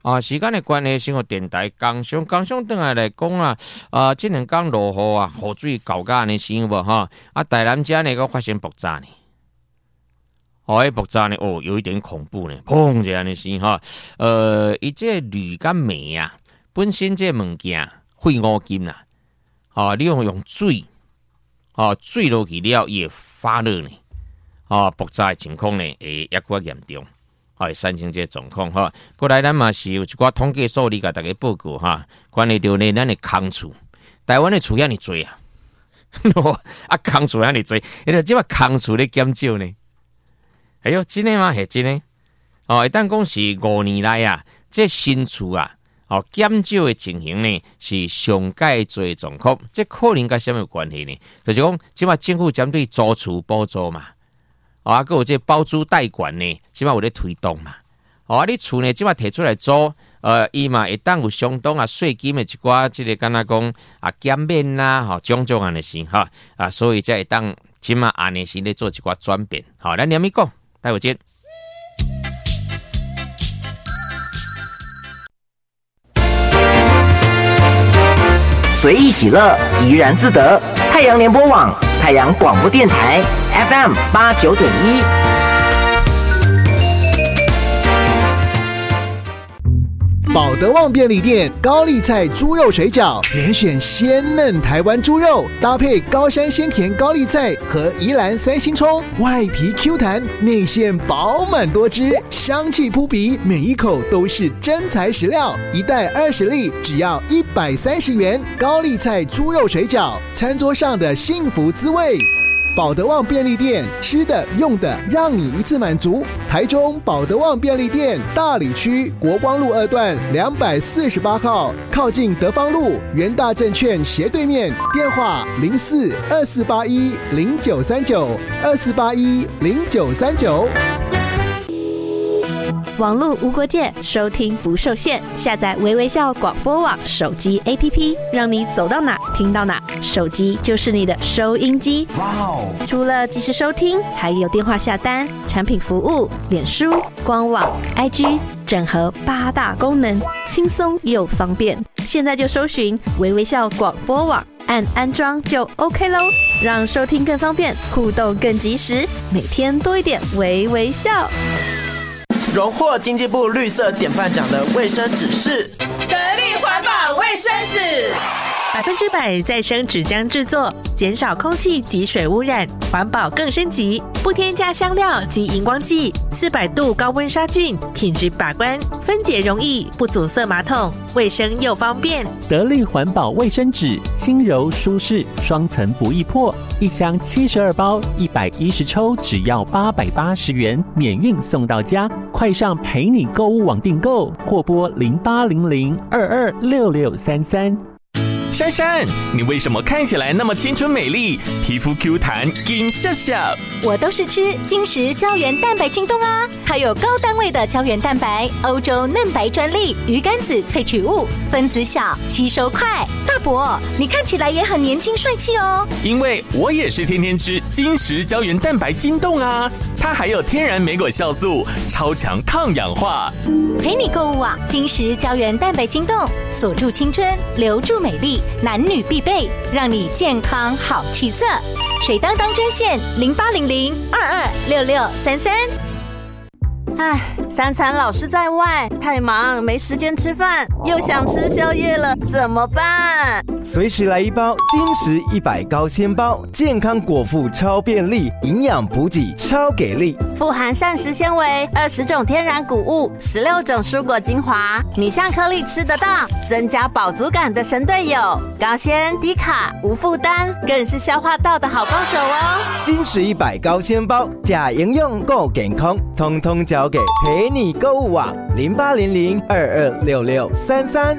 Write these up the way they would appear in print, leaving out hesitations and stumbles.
时间的关系，先互电台工商转来讲啊，这两天落雨啊，雨水高甲安尼是有无哈？台南遮呢，个发生爆炸呢，迄爆炸呢，有一点恐怖呢，砰一安尼是哈，伊这铝甲镁啊，本身这物件废五金啦，你用水，水落去了也发热呢，爆炸的情况呢，会抑较严重。会产生这状况哈，过来咱嘛是有一寡统计数字甲大家报告哈，关于到呢咱的空厝，台湾的厝遐尼多啊，空厝遐尼多，因为即摆空厝咧减少呢。哎呦，真的吗？系真的。一旦讲是5年来啊，这新厝啊，减少的情形呢是上界多的状况，这可能甲什么有关系呢？就是讲即摆政府针对租厝补助嘛。还有这包租代管呢，即摆有咧推动嘛。你厝呢，即摆摕出来租，伊嘛会当有相当税金的一寡，即个敢若讲减免啦，种种安尼是所以才会当即摆安尼是咧做一寡转变。咱连咪讲，待会见。 随意喜乐，怡然自得。太阳联播网，太阳广播电台 FM 89.1。 保德旺便利店高丽菜猪肉水饺，连选鲜嫩台湾猪肉，搭配高山鲜甜高丽菜和宜兰三星葱，外皮 Q 弹，内馅饱满多汁，香气扑鼻，每一口都是真材实料。一袋20粒，只要130元。高丽菜猪肉水饺，餐桌上的幸福滋味。保德旺便利店，吃的用的让你一次满足。台中保德旺便利店大里区国光路2段248号，靠近德芳路元大证券斜对面。电话04-2481-0939，2481-0939。 网络无国界，收听不受限。下载微微笑广播网手机 APP， 让你走到哪听到哪，手机就是你的收音机。哇哦！除了即时收听，还有电话下单、产品服务、脸书、官网、IG， 整合8大功能，轻松又方便。现在就搜寻微微笑广播网，按安装就 OK 咯，让收听更方便，互动更及时，每天多一点微微笑。 荣获经济部绿色典范奖的卫生纸是得力环保卫生纸 ，100%再生纸浆制作，减少空气及水污染，环保更升级，不添加香料及荧光剂，400度高温杀菌，品质把关，分解容易，不阻塞马桶，卫生又方便。 得力环保卫生纸，轻柔舒适，双层不易破，一箱72包，110抽，只要880元，免运送到家。快上陪你购物网订购，或拨0800226633。 珊珊，你为什么看起来那么青春美丽，皮肤 Q 弹，金笑笑？ 我都是吃金石胶原蛋白晶冻啊，它有高单位的胶原蛋白，欧洲嫩白专利，鱼肝子萃取物，分子小，吸收快。大伯，你看起来也很年轻帅气哦。 因为我也是天天吃金石胶原蛋白晶冻啊，它还有天然莓果酵素，超强抗氧化。 陪你购物啊，金石胶原蛋白晶冻，锁住青春，留住美丽。男女必备，让你健康好气色。水当当专线0800226633。 3餐老是在外，太忙没时间吃饭，又想吃宵夜了，怎么办？ 随时来一包金石100高纤包，健康果腹超便利，营养补给超给力， 富含膳食纤维、20种天然谷物、16种蔬果精华，你像颗粒吃得到，增加饱足感的神队友。高纤、低卡、无负担，更是消化道的好帮手哦。 金石100高纤包，假营养够健康，通通交给陪你购物网0800226633。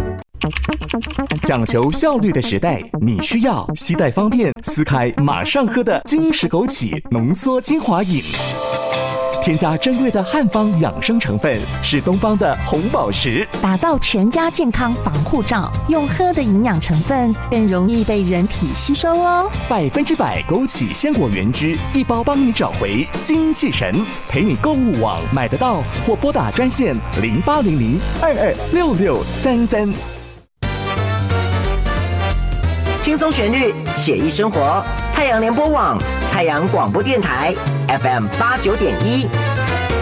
讲求效率的时代，你需要携带方便、撕开马上喝的金石枸杞浓缩精华饮。 添加珍贵的汉方养生成分，是东方的红宝石， 打造全家健康防护罩，用喝的营养成分更容易被人体吸收哦。 100%枸杞鲜果原汁，一包帮你找回精气神，陪你购物网买得到，或拨打专线0800226633。 轻松旋律，写意生活。太阳联播网，太阳广播电台 FM 89.1。